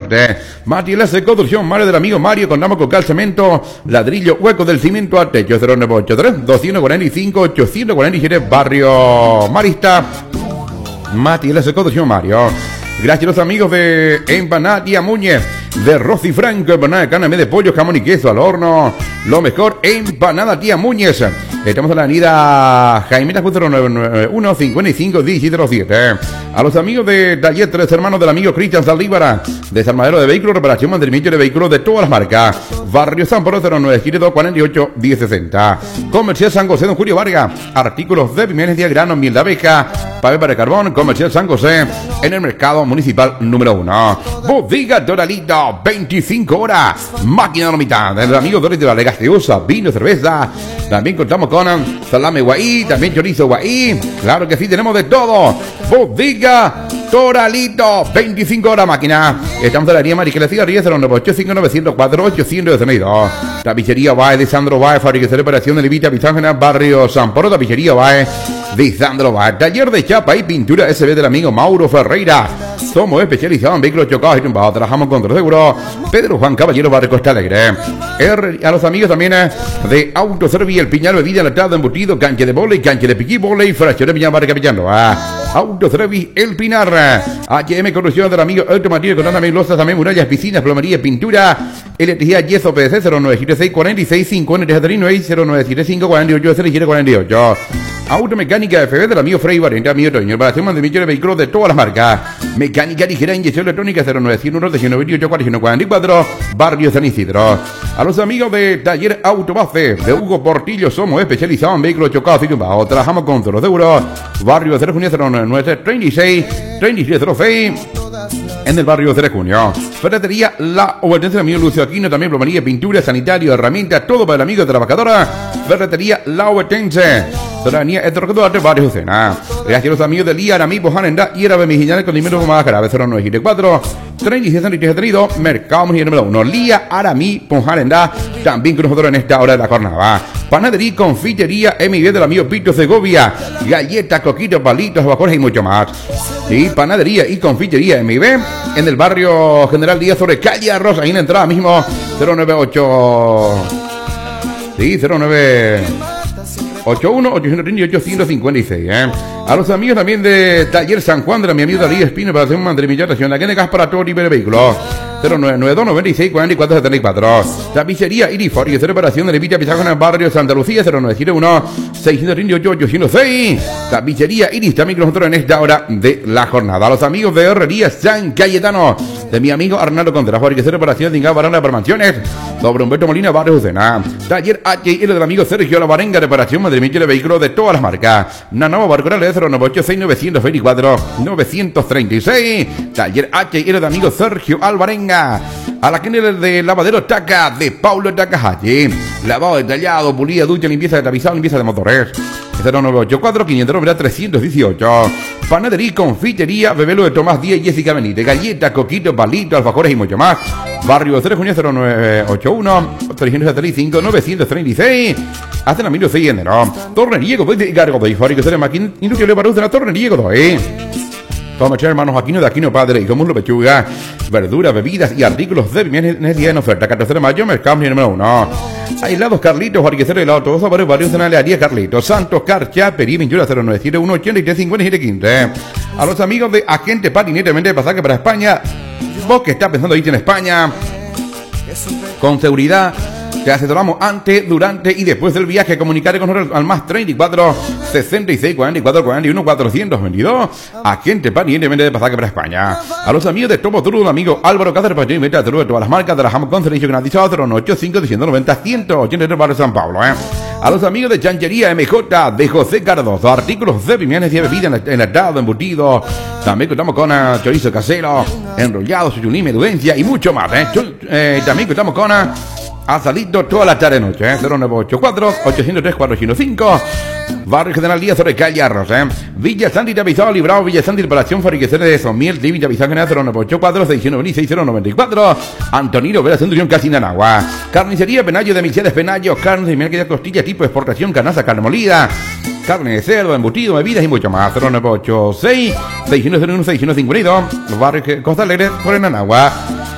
fuerte. Materiales de construcción, Mario del amigo Mario, contamos con cal, cemento, ladrillo, hueco del cimiento al techo, 0983 245 847, barrio Marista. Materiales de construcción, Mario. Gracias a los amigos de Empanadia Muñez, de Rosy Franco, empanada de carne de pollo, jamón y queso al horno. Lo mejor, Empanada Tía Muñez. Estamos en la avenida Jaime Tajú 0991 55 1707. A los amigos de Taller Tres Hermanos del amigo Cristian Saldívar, desarmadero de vehículos, reparación, mantenimiento de vehículos de todas las marcas. Barrio San Pablo 0972 48 1060. Comercial San José, don Julio Vargas. Artículos de pimentos, de grano, miel de abeja, papel para carbón. Comercial San José, en el mercado municipal número 1. Bodega Doralito, 25 horas. Máquina de la mitad. Del amigo Doris de la Gaseosa, vino, cerveza. También contamos con salame guaí, también chorizo guaí. Claro que sí, tenemos de todo. Bodega Doralito, 25 horas máquina. Estamos en la área Mariquera Cigarrillas 0985 904 812. Tapicería Bae de Sandro Bae, fabricación de reparación de Levita, Pizángena, barrio San Poro. Tapicería Bae de Sandro Bae. Taller de chapa y pintura SB del amigo Mauro Ferreira. Somos especializados en vehículos chocados y tumbados. Trabajamos con seguro. Pedro Juan Caballero, barrio Costa Alegre. A los amigos también de Autoservi, el Piñal, bebida, enlatado, embutido, cancha de vóley, cancha de piquí, vóley, fracción de Piñal, barrio Capitano. Autoservi, el Pinar. HM Corrupción del amigo Automatillo, con también losas, también murallas, piscinas, plomería, pintura, electricidad, yeso, PDC 0976 46 50 0975 48 48. Automecánica FB del amigo Frey Valente, amigo Toño, para hacer mantenimiento de vehículos de todas las marcas. Mecánica ligera, inyección electrónica 0901 998 4144, barrio San Isidro. A los amigos de Taller Autobase de Hugo Portillo, somos especializados en vehículos chocados y tumbados. Trabajamos con los seguros, barrio 0 junio 09 36 3606. En el barrio 3 de junio. Ferretería La Obertense del amigo Lucio Aquino, también plomería, pintura, sanitario, herramientas, todo para el amigo de trabajadora. Ferretería La Obertense. Soberanía, el trocador de varios escenas. Gracias a los amigos de Lía, Aramí, Bojanenda y Arabe Mejillana con dinero más grave 0974 36 tenido Mercado Mejillana número 1. Lía, Aramí, Bojanenda, también con nosotros en esta hora de la jornada. Panadería, confitería, MIB del amigo Pito Segovia. Galletas, coquitos, palitos, bajones y mucho más. Sí, panadería y confitería MIB en el barrio General Díaz sobre calle Arroz, ahí en la entrada mismo 098. Sí, 09 81 838 156. A los amigos también de Taller San Juan de mi amigo Darío Espino para hacer un mantenimiento de estación. Aquí en el gas para todo tipo de vehículos. 0992 96 44 74. Tapicería Irifor y de reparación de Levita Pizajo en el barrio Santa Lucía 0971 638 806. Tapicería Iris también con nosotros en esta hora de la jornada. A los amigos de Herrería San Cayetano de mi amigo Arnaldo Contreras, fabricación de reparación de Ingá Barana para mansiones. Sobre Humberto Molina, barrio Ucena. Taller HL del amigo Sergio La Barenga, reparación, mantenimiento de vehículos de todas las marcas. Nanova Barcoral de 0986 924 936. Taller HL del amigo Sergio Alvarenga. A la que de lavadero Taca de Paulo Takahashi. Lavado detallado, pulida, ducha, limpieza de tapizado, limpieza de motores. 0984 500 318. Panadería, confitería, Bebelo de Tomás Díaz y Jessica Benítez. Galletas, coquitos, palitos, alfajores y mucho más. Barrio 3 junio 0981 375 936. Hasta la 16 de enero. Tornería de cargo de Ifárico, se le máquina inútil para usar la tornería de Toma, hermanos, Aquino de Aquino Padre y como lo pechuga, verduras, bebidas y artículos de necesidad en oferta. 14 de mayo, mercado número 1. Aislados Carlitos, Barquecero, helado, todos sabores, varios en Alearía Carlitos. Santos, Carcha, Perí, 21 0971 83 57 15. A los amigos de Agente Patinete, vende pasaje para España. Vos que estás pensando irte en España, con seguridad. Te asesoramos antes, durante y después del viaje. Comunicar con nosotros al más 34 66 44 41 422. Agente Paniente vende de pasaje para España. A los amigos de Topo Turu, amigo Álvaro Cáceres, para mete a de todas las marcas. Trabajamos con servicio garantizado 085 190 183 barrio San Pablo. A los amigos de Chanchería MJ de José Cardoso, artículos de pimentos y bebidas enlatado, embutido. También contamos con chorizo casero, enrollado, suyuní, medudencia y mucho más. También contamos con asadito toda la tarde noche, 0984 803 405. Barrio General Díaz sobre calle Arroz, Villa Santi Tapizado, Librado, Villa Santi Reparación, fabricación de Somiel, Divina Tapizado, 0984 696 094. Antonino Vera Centurión, casi Nanagua. Carnicería Penayo de Micheles Penayo, carne de miel que da costilla, tipo exportación, canaza, carne molida, carne de cerdo, embutido, bebidas y mucho más. 0986 601 652. Barrio Costa Alegre, por Nanagua.